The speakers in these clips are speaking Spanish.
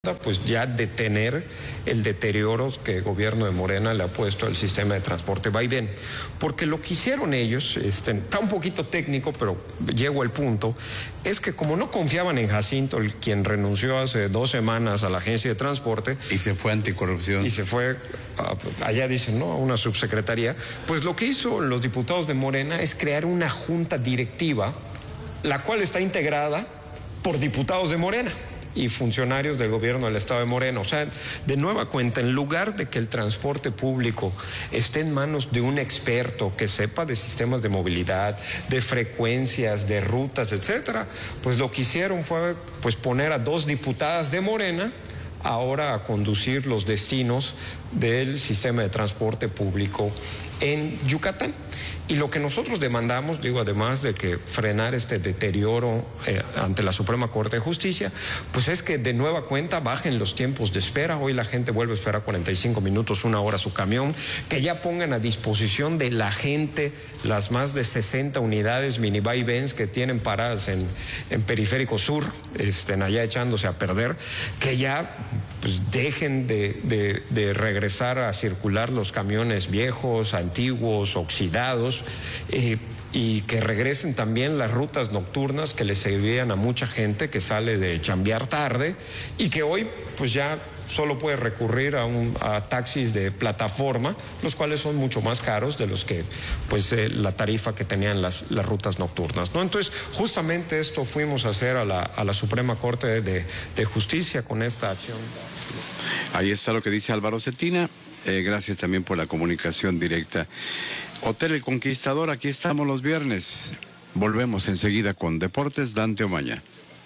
pues ya detener el deterioro que el gobierno de Morena le ha puesto al sistema de transporte vaivén. Porque lo que hicieron ellos, está un poquito técnico, pero llego al punto, es que como no confiaban en Jacinto, quien renunció hace 2 semanas a la agencia de transporte. Y se fue anticorrupción. Y se fue, allá dicen, ¿no?, a una subsecretaría. Pues lo que hizo los diputados de Morena es crear una junta directiva, la cual está integrada por diputados de Morena y funcionarios del gobierno del estado de Morena. O sea, de nueva cuenta, en lugar de que el transporte público esté en manos de un experto que sepa de sistemas de movilidad, de frecuencias, de rutas, etcétera, pues lo que hicieron fue pues poner a 2 diputadas de Morena ahora a conducir los destinos del sistema de transporte público en Yucatán. Y lo que nosotros demandamos, además de que frenar este deterioro ante la Suprema Corte de Justicia, pues es que de nueva cuenta bajen los tiempos de espera. Hoy la gente vuelve a esperar 45 minutos, 1 hora su camión, que ya pongan a disposición de la gente las más de 60 unidades mini vaivén que tienen paradas en Periférico Sur, allá echándose a perder, que ya pues dejen de regresar a circular los camiones viejos, antiguos, oxidados, y que regresen también las rutas nocturnas que le servían a mucha gente que sale de chambear tarde y que hoy pues ya solo puede recurrir a taxis de plataforma, los cuales son mucho más caros de los que la tarifa que tenían las rutas nocturnas, ¿no? Entonces, justamente esto fuimos a hacer a la Suprema Corte de Justicia con esta acción. Ahí está lo que dice Álvaro Cetina. Gracias también por la comunicación directa. Hotel El Conquistador, aquí estamos los viernes. Volvemos enseguida con Deportes, Dante Omaña.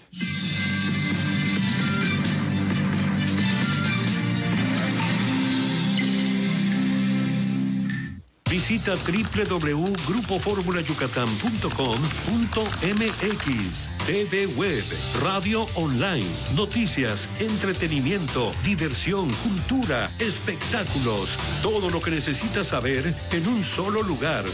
Visita www.grupoformulayucatán.com.mx. TV Web, radio online, noticias, entretenimiento, diversión, cultura, espectáculos. Todo lo que necesitas saber en un solo lugar.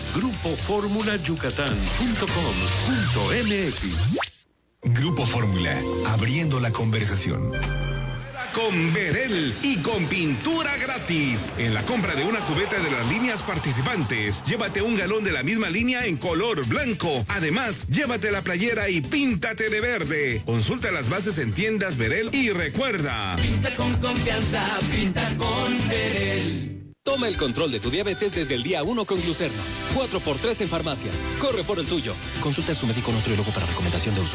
Grupoformulayucatán.com.mx. Grupo Fórmula, abriendo la conversación. Con Verel y con pintura gratis. En la compra de una cubeta de las líneas participantes, llévate 1 galón de la misma línea en color blanco. Además, llévate la playera y píntate de verde. Consulta las bases en tiendas Verel y recuerda: pinta con confianza, pinta con Verel. Toma el control de tu diabetes desde el día 1 con Glucerna. 4x3 en farmacias. Corre por el tuyo. Consulta a su médico nutriólogo para recomendación de uso.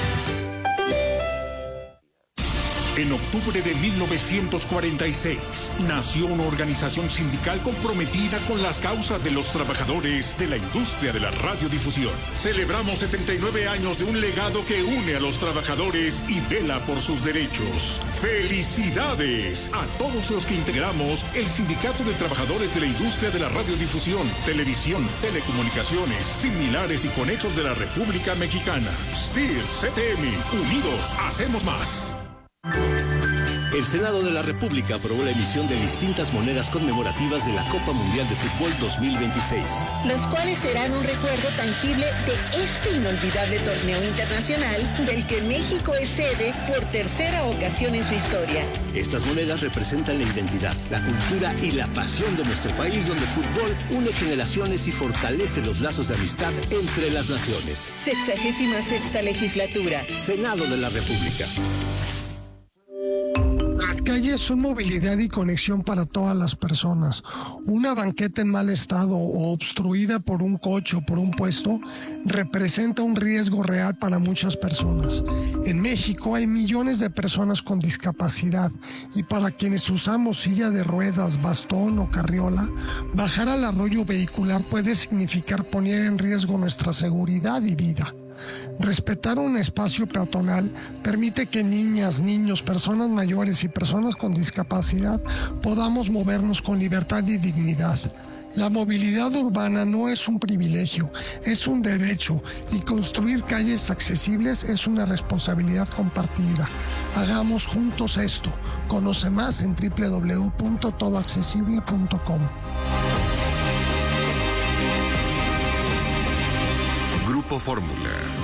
En octubre de 1946, nació una organización sindical comprometida con las causas de los trabajadores de la industria de la radiodifusión. Celebramos 79 años de un legado que une a los trabajadores y vela por sus derechos. ¡Felicidades a todos los que integramos el Sindicato de Trabajadores de la Industria de la Radiodifusión, Televisión, Telecomunicaciones, Similares y Conexos de la República Mexicana! STIR, CTM, unidos hacemos más. El Senado de la República aprobó la emisión de distintas monedas conmemorativas de la Copa Mundial de Fútbol 2026. Las cuales serán un recuerdo tangible de este inolvidable torneo internacional del que México es sede por 3ª ocasión en su historia. Estas monedas representan la identidad, la cultura y la pasión de nuestro país, donde el fútbol une generaciones y fortalece los lazos de amistad entre las naciones. 66ª legislatura. Senado de la República. Las calles son movilidad y conexión para todas las personas. Una banqueta en mal estado o obstruida por un coche o por un puesto representa un riesgo real para muchas personas. En México hay millones de personas con discapacidad y para quienes usamos silla de ruedas, bastón o carriola, bajar al arroyo vehicular puede significar poner en riesgo nuestra seguridad y vida. Respetar un espacio peatonal permite que niñas, niños, personas mayores y personas con discapacidad podamos movernos con libertad y dignidad. La movilidad urbana no es un privilegio, es un derecho, y construir calles accesibles es una responsabilidad compartida. Hagamos juntos esto. Conoce más en www.todoaccesible.com. Grupo Fórmula.